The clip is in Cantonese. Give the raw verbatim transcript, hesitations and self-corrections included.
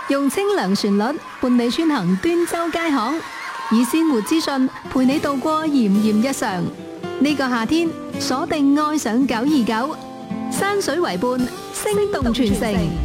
用清涼旋律伴你穿行端州街巷，以鮮活資訊陪你度過炎炎日常。呢個夏天，鎖定愛上九二九，山水為伴，聲動全城。